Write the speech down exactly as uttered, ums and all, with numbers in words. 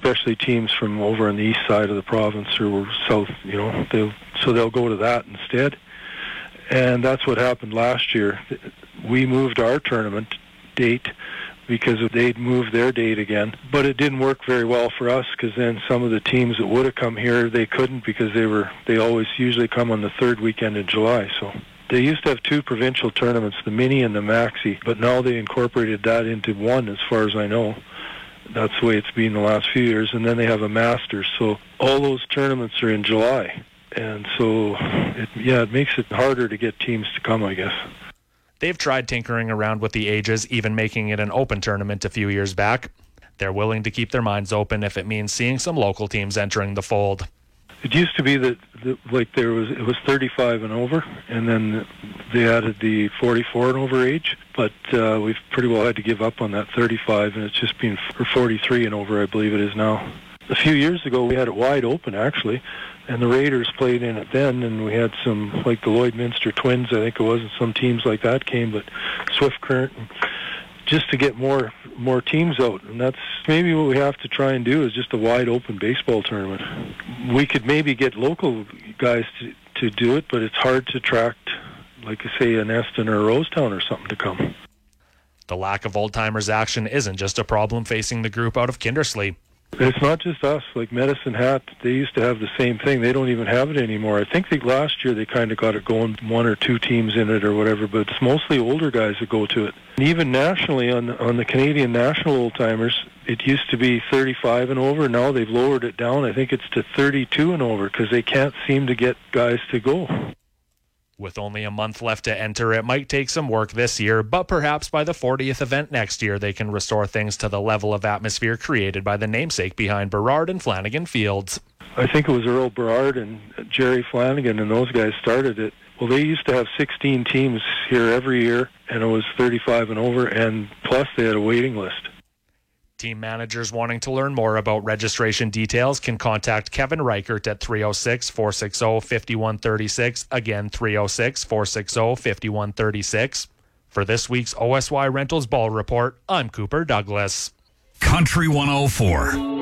especially teams from over on the east side of the province or south, you know, they'll, so they'll go to that instead. And that's what happened last year. We moved our tournament date because they'd moved their date again. But it didn't work very well for us because then some of the teams that would have come here, they couldn't because they were they always usually come on the third weekend in July. So they used to have two provincial tournaments, the Mini and the Maxi, but now they incorporated that into one as far as I know. That's the way it's been the last few years. And then they have a Masters. So all those tournaments are in July. And so, it, yeah, it makes it harder to get teams to come, I guess. They've tried tinkering around with the ages, even making it an open tournament a few years back. They're willing to keep their minds open if it means seeing some local teams entering the fold. It used to be that, that like there was it was thirty-five and over, and then they added the forty-four and over age. But uh, we've pretty well had to give up on that thirty-five, and it's just been for forty-three and over, I believe it is now. A few years ago, we had it wide open, actually, and the Raiders played in it then, and we had some, like the Lloydminster Twins, I think it was, and some teams like that came, but Swift Current, just to get more more teams out. And that's maybe what we have to try and do is just a wide open baseball tournament. We could maybe get local guys to, to do it, but it's hard to attract, like I say, an Eston or a Rosetown or something to come. The lack of old-timers action isn't just a problem facing the group out of Kindersley. It's not just us. Like Medicine Hat, they used to have the same thing. They don't even have it anymore. I think they, last year they kind of got it going, one or two teams in it or whatever, but it's mostly older guys that go to it. And even nationally, on, on the Canadian National Old-Timers, it used to be thirty-five and over. Now they've lowered it down. I think it's to thirty-two and over because they can't seem to get guys to go. With only a month left to enter, it might take some work this year, but perhaps by the fortieth event next year, they can restore things to the level of atmosphere created by the namesake behind Burrard and Flanagan Fields. I think it was Earl Burrard and Jerry Flanagan, and those guys started it. Well, they used to have sixteen teams here every year, and it was thirty-five and over, and plus they had a waiting list. Team managers wanting to learn more about registration details can contact Kevin Reichert at three oh six, four six oh, five one three six. Again, three oh six, four six oh, five one three six. For this week's O S Y Rentals Ball Report, I'm Cooper Douglas. Country one oh four.